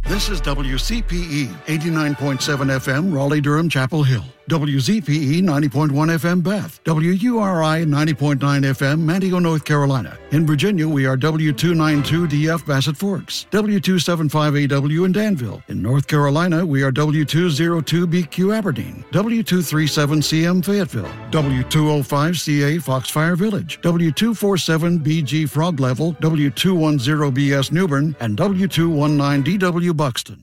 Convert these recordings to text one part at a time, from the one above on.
This is WCPE 89.7 FM, Raleigh-Durham, Chapel Hill. WZPE 90.1 FM, Beth. WURI 90.9 FM, Manteo, North Carolina. In Virginia, we are W292DF, Bassett Forks. W275AW in Danville. In North Carolina, we are W202BQ, Aberdeen. W237CM, Fayetteville. W205CA, Foxfire Village. W247BG, Frog Level. W210BS, Newbern. And W219DW, Buxton.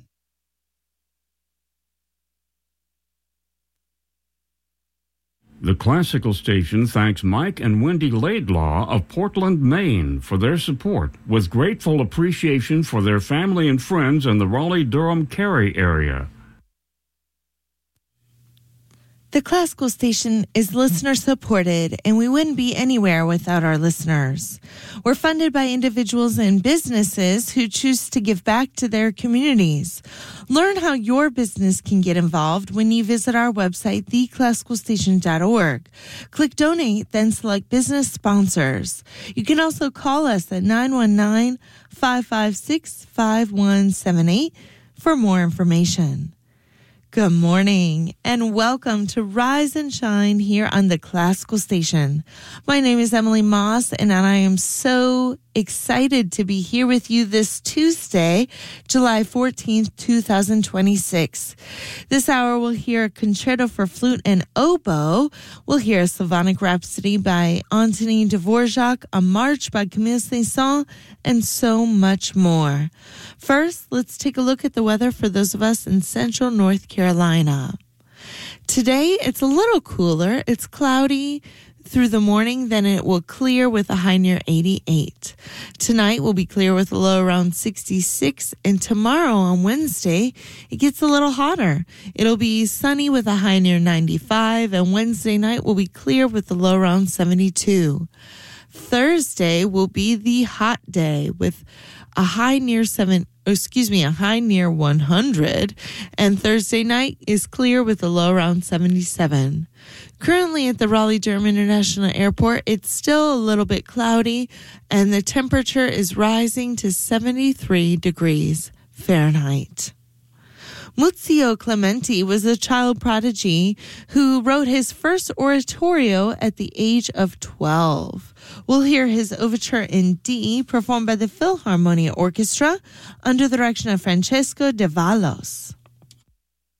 The Classical Station thanks Mike and Wendy Laidlaw of Portland, Maine for their support, with grateful appreciation for their family and friends in the Raleigh-Durham-Cary area. The Classical Station is listener-supported, and we wouldn't be anywhere without our listeners. We're funded by individuals and businesses who choose to give back to their communities. Learn how your business can get involved when you visit our website, theclassicalstation.org. Click Donate, then select Business Sponsors. You can also call us at 919-556-5178 for more information. Good morning and welcome to Rise and Shine here on the Classical Station. My name is Emily Moss and I am so excited to be here with you this Tuesday, July 14th, 2026. This hour we'll hear a concerto for flute and oboe. We'll hear a Slavonic Rhapsody by Antonin Dvorak, a march by Camille Saint-Saëns, and so much more. First, let's take a look at the weather for those of us in central North Carolina. Today, it's a little cooler. It's cloudy through the morning, then it will clear with a high near 88. Tonight will be clear with a low around 66, and tomorrow on Wednesday, it gets a little hotter. It'll be sunny with a high near 95, and Wednesday night will be clear with a low around 72. Thursday will be the hot day with a high near 100, and Thursday night is clear with a low around 77. Currently at the Raleigh-Durham International Airport, it's still a little bit cloudy, and the temperature is rising to 73 degrees Fahrenheit. Muzio Clementi was a child prodigy who wrote his first oratorio at the age of 12. We'll hear his overture in D, performed by the Philharmonia Orchestra under the direction of Francesco de Vallos.